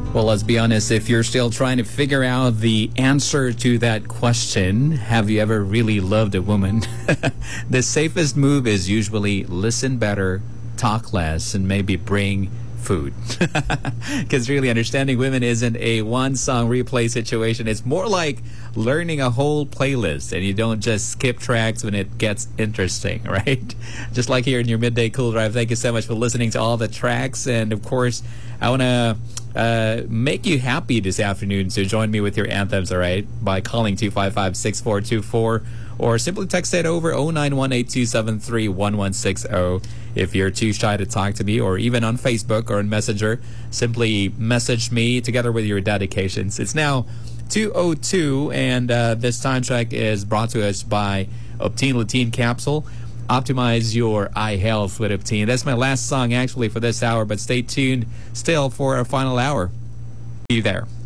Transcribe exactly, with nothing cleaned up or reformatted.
Well, let's be honest, if you're still trying to figure out the answer to that question, have you ever really loved a woman? The safest move is usually listen better, talk less, and maybe bring food. Because really, understanding women isn't a one song replay situation. It's more like learning a whole playlist, and you don't just skip tracks when it gets interesting, right? Just like here in your Midday Cool Drive. Thank you so much for listening to all the tracks. And of course, I want to uh, make you happy this afternoon. So join me with your anthems, all right? By calling two five five, six four two four or simply text it over oh nine one eight two seven three one one six oh. If you're too shy to talk to me, or even on Facebook or on Messenger, simply message me together with your dedications. It's now two oh two, and uh, this time check is brought to us by Optine Lutein Capsule. Optimize your eye health with Optine. That's my last song actually for this hour, but stay tuned still for our final hour. See you there.